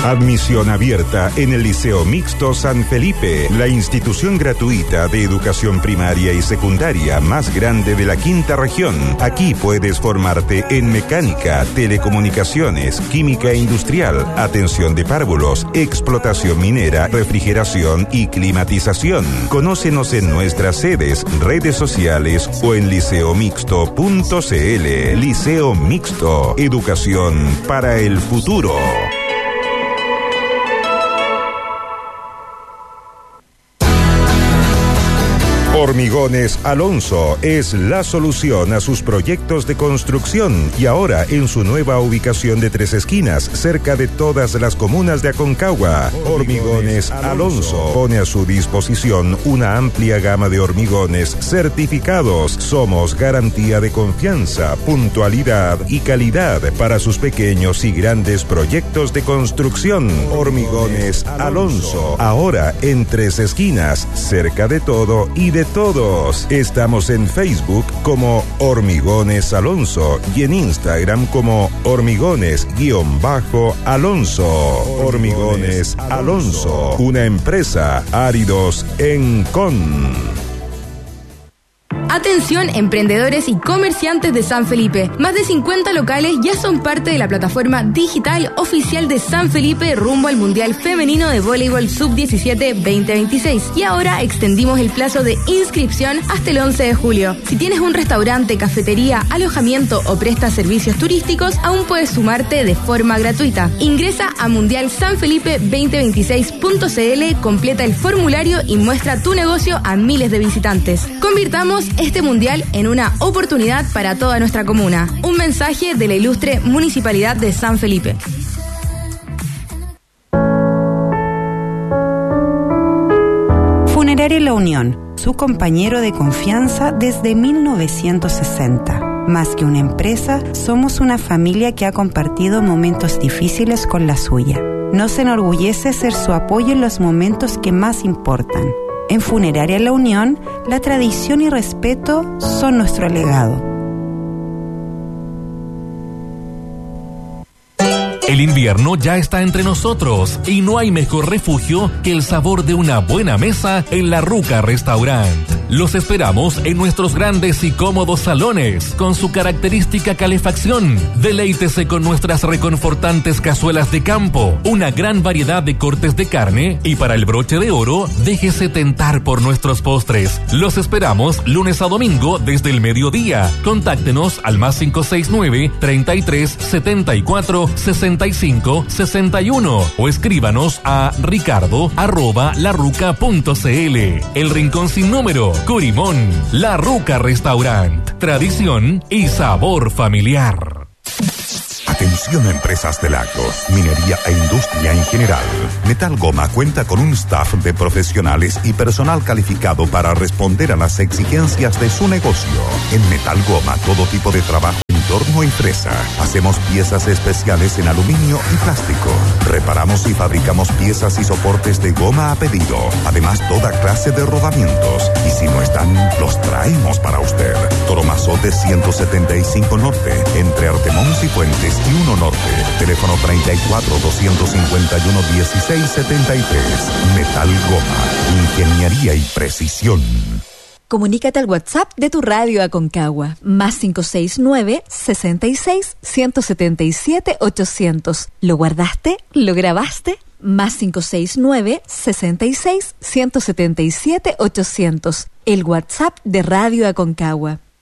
Admisión abierta en el Liceo Mixto San Felipe, la institución gratuita de educación primaria y secundaria más grande de la quinta región. Aquí puedes formarte en mecánica, telecomunicaciones, química industrial, atención de párvulos, explotación minera, refrigeración y climatización. Conócenos en nuestras sedes, redes sociales o en liceomixto.cl. Liceo Mixto, educación para el futuro. Hormigones Alonso es la solución a sus proyectos de construcción y ahora en su nueva ubicación de Tres Esquinas, cerca de todas las comunas de Aconcagua. Hormigones Alonso pone a su disposición una amplia gama de hormigones certificados. Somos garantía de confianza, puntualidad y calidad para sus pequeños y grandes proyectos de construcción. Hormigones Alonso, ahora en Tres Esquinas, cerca de todo y de todos. Estamos en Facebook como Hormigones Alonso y en Instagram como Hormigones_Alonso. Hormigones Alonso, una empresa Áridos Encon. Atención, emprendedores y comerciantes de San Felipe. Más de 50 locales ya son parte de la plataforma digital oficial de San Felipe rumbo al Mundial Femenino de Voleibol Sub-17 2026. Y ahora extendimos el plazo de inscripción hasta el 11 de julio. Si tienes un restaurante, cafetería, alojamiento o prestas servicios turísticos, aún puedes sumarte de forma gratuita. Ingresa a mundialsanfelipe2026.cl, completa el formulario y muestra tu negocio a miles de visitantes. Convirtamos este mundial en una oportunidad para toda nuestra comuna. Un mensaje de la ilustre Municipalidad de San Felipe. Funeraria La Unión, su compañero de confianza desde 1960. Más que una empresa, somos una familia que ha compartido momentos difíciles con la suya. Nos enorgullece ser su apoyo en los momentos que más importan. En Funeraria La Unión, la tradición y respeto son nuestro legado. El invierno ya está entre nosotros y no hay mejor refugio que el sabor de una buena mesa en La Ruca Restaurant. Los esperamos en nuestros grandes y cómodos salones, con su característica calefacción. Deleítese con nuestras reconfortantes cazuelas de campo, una gran variedad de cortes de carne y para el broche de oro, déjese tentar por nuestros postres. Los esperamos lunes a domingo desde el mediodía. Contáctenos al +569 33 74 65 61 o escríbanos a ricardo@laruca.cl. El rincón sin número, Corimón, La Ruca Restaurant. Tradición y sabor familiar. Atención a empresas del agro, minería e industria en general. Metal Goma cuenta con un staff de profesionales y personal calificado para responder a las exigencias de su negocio. En Metal Goma, todo tipo de trabajo en torno y fresa. Hacemos piezas especiales en aluminio y plástico. Reparamos y fabricamos piezas y soportes de goma a pedido. Además, toda clase de rodamientos. Y si no están, los traemos para usted. Toromazote 175 Norte, entre Artemón y Fuentes y 1 Norte. Teléfono 34 251 1673. Metal Goma. Ingeniería y precisión. Comunícate al WhatsApp de tu radio Aconcagua, +569 66 177 800. ¿Lo guardaste? ¿Lo grabaste? +569 66 177 800. El WhatsApp de Radio Aconcagua.